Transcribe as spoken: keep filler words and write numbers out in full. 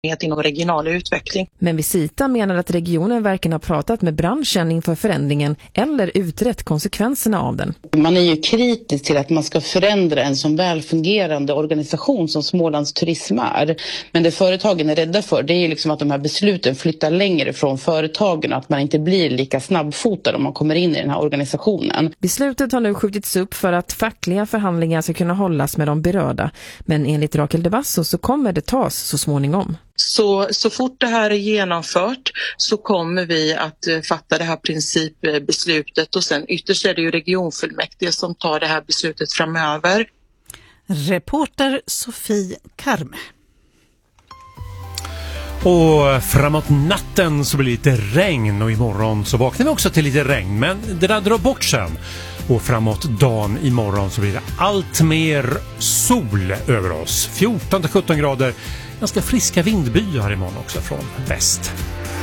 inom regional utveckling. Men Visita menar att regionen varken har pratat med branschen inför förändringen eller utrett konsekvenserna av den. Man är ju kritisk till att man ska förändra en sån välfungerande organisation som Smålands Turism är. Men det företagen är rädda för, det är ju liksom att de här besluten flyttar längre från företagen och att man inte blir lika snabbfotad om man kommer in i den här organisationen. Beslutet har nu skjutits upp för att fackliga förhandlingar ska kunna hållas med de berörda. Men enligt Rakel de Basso så kommer det tas så småningom. Så, så fort det här är genomfört så kommer vi att uh, fatta det här principbeslutet och sen ytterst är det ju regionfullmäktige som tar det här beslutet framöver. Reporter Sofie Karme. Och framåt natten så blir det lite regn och imorgon så vaknar vi också till lite regn, men det där drar bort sen. Och framåt dagen imorgon så blir det allt mer sol över oss. fjorton till sjutton grader, ganska friska vindbyar imorgon också från väst.